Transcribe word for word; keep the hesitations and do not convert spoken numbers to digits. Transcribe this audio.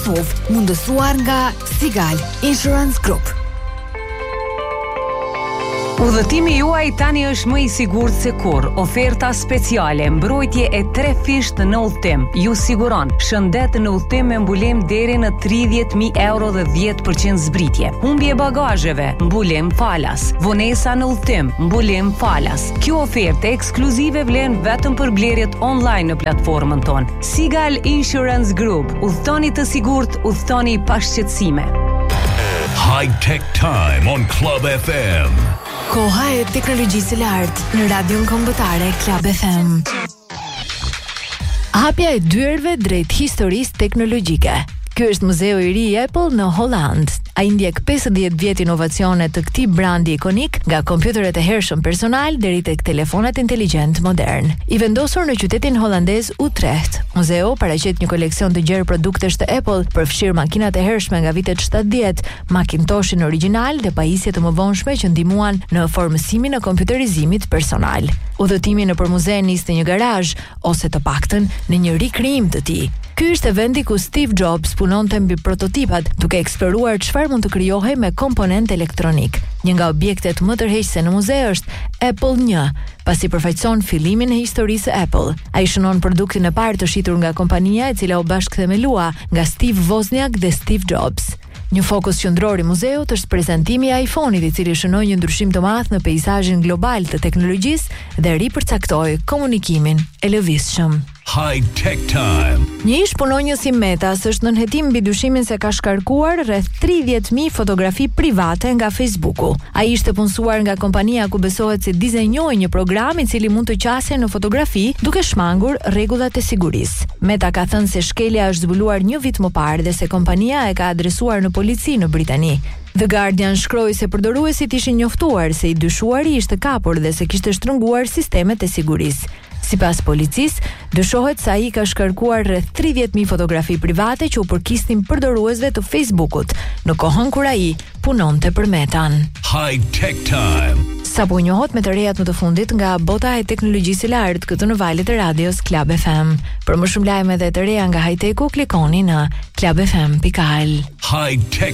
mundësuar nga Sigal Insurance Group. Udhëtimi juaj tani është më i sigurt se kurrë. Oferta speciale, mbrojtje e tre fisht në udhëtim. Ju siguron shëndet në udhëtim me mbulim deri në tridhjetë mijë euro dhe dhjetë përqind zbritje. Humbje bagazheve, mbulim falas. Vonesa në udhëtim, mbulim falas. Kjo ofertë ekskluzive vlen vetëm për blerjet online në platformën tonë. Sigal Insurance Group. Udhëtoni të sigurt, udhëtoni pa shqetësime. High Tech Time on Club F M. Koha e teknologjisë së lartë në radion kombëtare Club F M. Hapja e dyerve drejt historisë teknologjike. Ky është muzeu i ri i Apple në Holland. Ai ndjek pesëdhjetë vjet inovacione të këtij brandi ikonik, nga kompjuterët e hershëm personal deri tek telefonat inteligjent modern. I vendosur në qytetin holandez Utrecht, muzeu paraqet një koleksion të gjerë produktesh të Apple, përfshirë makinat e hershme nga vitet shtatëdhjetë, Macintoshin origjinal dhe pajisje të mëvonshme që ndihmuan në formësimin e kompjuterizimit personal. Udhëtimi nëpër muze nis në një garazh ose të paktën në një rikrijim të tij. Ky ishte vendi ku Steve Jobs punonte mbi prototipat, duke eksploruar çfarë mund të krijohej me komponent elektronik. Një nga objektet më tërheqëse në muze është Apple one, pasi përfaqëson fillimin e historisë së Apple. Ai shënon produktin e parë të shitur nga kompania e cila u bashkëthemelua nga Steve Wozniak dhe Steve Jobs. Një fokus qendror i muzeut është prezantimi i iPhone-it, i cili shënoi një ndryshim të madh në peizazhin global të teknologjisë dhe ripërcaktoi komunikimin e lëvizshëm. High Tech Time. Një ish punonjës i Metas është nënhetim mbi dyshimin se ka shkarkuar rreth tridhjetë mijë fotografi private nga Facebooku. Ai ishte punësuar nga kompania ku besohet se dizajnoi një program i cili mund të qasej në fotografi duke shmangur rregullat e sigurisë. Meta ka thënë se shkelja është zbuluar një vit më parë dhe se kompania e ka adresuar në polici në Britani. The Guardian shkroi se përdoruesit ishin njoftuar se i dyshuari ishte kapur dhe se kishte shtrënguar sistemet e sigurisë. Sipas policisë, dyshohet se ai ka shkarkuar rreth tridhjetë mijë fotografi private që u përkisnin përdoruesve të Facebookut, në kohën kur ai punonte për Metan. High Tech Time. Sapo njohot me të rejat më të fundit nga bota e teknologjisë së lartë këtu në valët e radios Club F M. Për më shumë lajme dhe të reja nga high-techu, klikoni në club f m dot al. High Tech